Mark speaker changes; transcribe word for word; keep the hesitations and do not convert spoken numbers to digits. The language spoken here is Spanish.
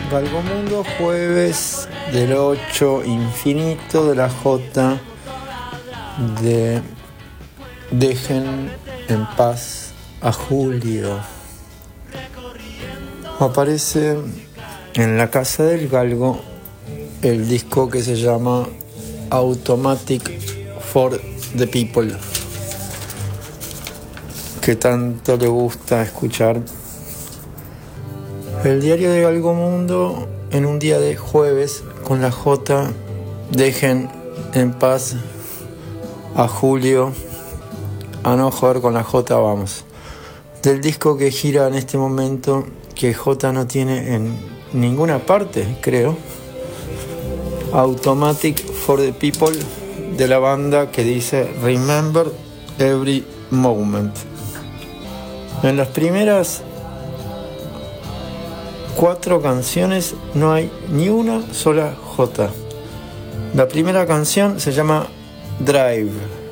Speaker 1: Galgomundo, jueves del ocho, infinito de la J, de Dejen en paz a Julio. Aparece en la casa del Galgo el disco que se llama Automatic for the People, que tanto le gusta escuchar. El diario de Galgomundo en un día de jueves con la J, dejen en paz a Julio. A no joder con la J, vamos. Del disco que gira en este momento, que J no tiene en ninguna parte, creo. Automatic for the People, de la banda que dice Remember Every Moment. En las primeras cuatro canciones no hay ni una sola J. La primera canción se llama Drive.